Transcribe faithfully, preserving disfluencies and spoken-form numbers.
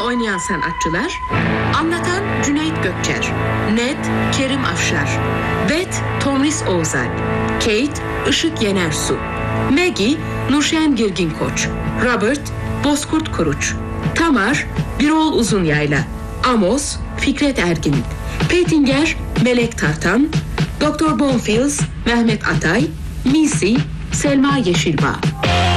oynayan sanatçılar: anlatan Cüneyt Gökçer, Ned Kerim Afşar, Bet Tomris Oğuzalp, Kate Işık Yenersu, Maggie Nurşen Girgin Koç, Robert Bozkurt Kuruç, Tamar Birol Uzunyayla, Amos Fikret Ergin, Petinger Melek Tartan, Doktor Bonfils Mehmet Atay, Misi Selma Yeşilbağ.